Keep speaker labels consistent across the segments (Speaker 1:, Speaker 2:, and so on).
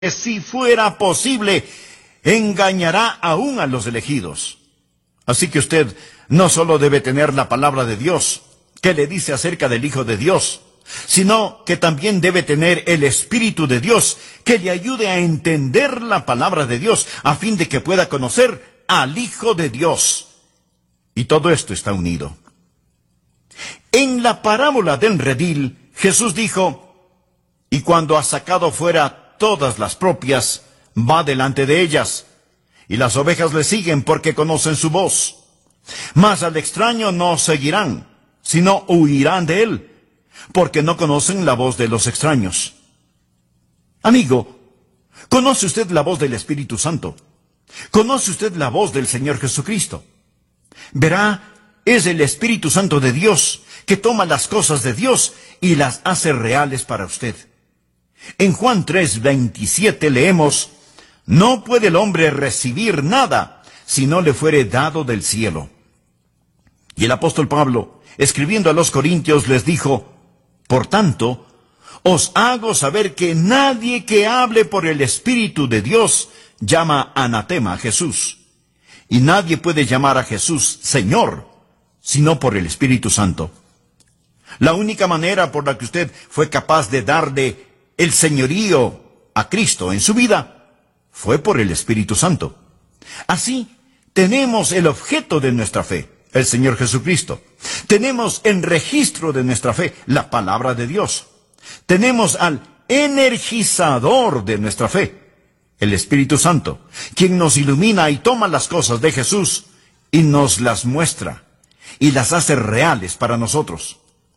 Speaker 1: si fuera posible, engañará aún a los elegidos. Así que usted no solo debe tener la palabra de Dios, que le dice acerca del Hijo de Dios, sino que también debe tener el Espíritu de Dios, que le ayude a entender la palabra de Dios, a fin de que pueda conocer al Hijo de Dios. Y todo esto está unido. En la parábola del redil, Jesús dijo: y cuando ha sacado fuera todas las propias, va delante de ellas, y las ovejas le siguen porque conocen su voz. Mas al extraño no seguirán, sino huirán de él, porque no conocen la voz de los extraños. Amigo, ¿conoce usted la voz del Espíritu Santo? ¿Conoce usted la voz del Señor Jesucristo? Verá, es el Espíritu Santo de Dios que toma las cosas de Dios y las hace reales para usted. En Juan 3:27 leemos: no puede el hombre recibir nada si no le fuere dado del cielo. Y el apóstol Pablo, escribiendo a los Corintios, les dijo: por tanto, os hago saber que nadie que hable por el Espíritu de Dios llama anatema a Jesús. Y nadie puede llamar a Jesús Señor, sino por el Espíritu Santo. La única manera por la que usted fue capaz de darle el señorío a Cristo en su vida fue por el Espíritu Santo. Así, tenemos el objeto de nuestra fe, el Señor Jesucristo. Tenemos en registro de nuestra fe la palabra de Dios. Tenemos al energizador de nuestra fe, el Espíritu Santo, quien nos ilumina y toma las cosas de Jesús y nos las muestra y las hace reales para nosotros.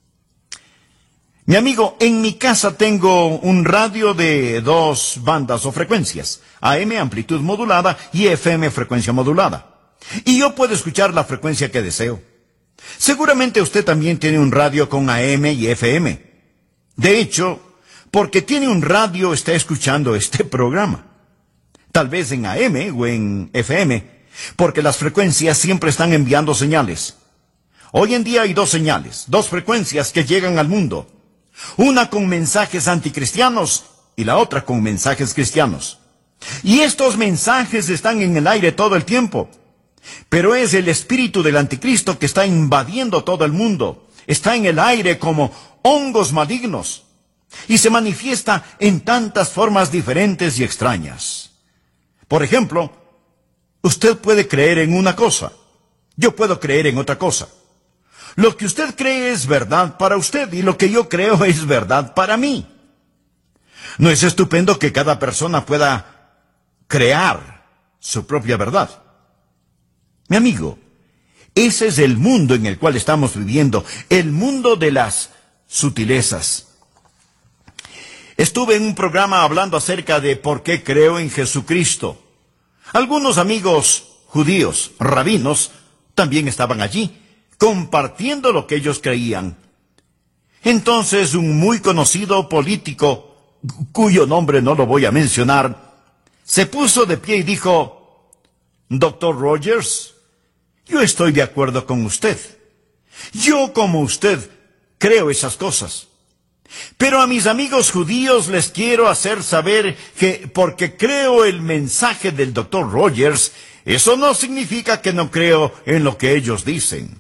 Speaker 1: Mi amigo, en mi casa tengo un radio de 2 bandas o frecuencias, AM, amplitud modulada, y FM, frecuencia modulada. Y yo puedo escuchar la frecuencia que deseo. Seguramente usted también tiene un radio con AM y FM. De hecho, porque tiene un radio está escuchando este programa. Tal vez en AM o en FM, porque las frecuencias siempre están enviando señales. Hoy en día hay 2 señales, 2 frecuencias que llegan al mundo. Una con mensajes anticristianos y la otra con mensajes cristianos. Y estos mensajes están en el aire todo el tiempo. Pero es el espíritu del anticristo que está invadiendo todo el mundo. Está en el aire como hongos malignos. Y se manifiesta en tantas formas diferentes y extrañas. Por ejemplo, usted puede creer en una cosa. Yo puedo creer en otra cosa. Lo que usted cree es verdad para usted y lo que yo creo es verdad para mí. ¿No es estupendo que cada persona pueda crear su propia verdad? Mi amigo, ese es el mundo en el cual estamos viviendo, el mundo de las sutilezas. Estuve en un programa hablando acerca de por qué creo en Jesucristo. Algunos amigos judíos, rabinos, también estaban allí, compartiendo lo que ellos creían. Entonces un muy conocido político, cuyo nombre no lo voy a mencionar, se puso de pie y dijo: Dr. Rogers, yo estoy de acuerdo con usted. Yo, como usted, creo esas cosas. Pero a mis amigos judíos les quiero hacer saber que porque creo el mensaje del Dr. Rogers, eso no significa que no creo en lo que ellos dicen.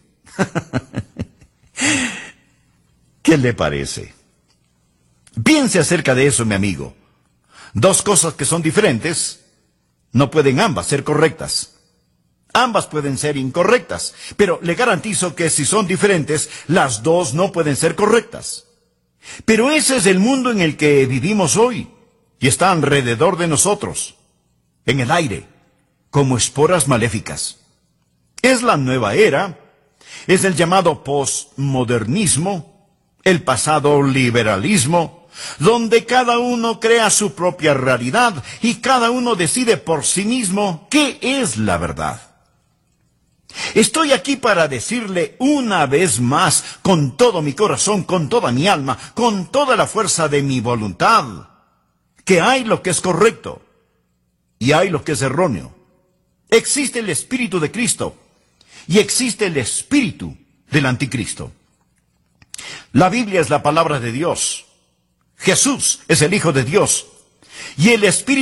Speaker 1: ¿Qué le parece? Piense acerca de eso, mi amigo. 2 cosas que son diferentes no pueden ambas ser correctas. Ambas pueden ser incorrectas, pero le garantizo que si son diferentes, las 2 no pueden ser correctas. Pero ese es el mundo en el que vivimos hoy, y está alrededor de nosotros, en el aire, como esporas maléficas. Es la nueva era, es el llamado postmodernismo, el pasado liberalismo, donde cada uno crea su propia realidad y cada uno decide por sí mismo qué es la verdad. Estoy aquí para decirle una vez más, con todo mi corazón, con toda mi alma, con toda la fuerza de mi voluntad, que hay lo que es correcto y hay lo que es erróneo. Existe el Espíritu de Cristo y existe el espíritu del anticristo. La Biblia es la palabra de Dios. Jesús es el Hijo de Dios. Y el Espíritu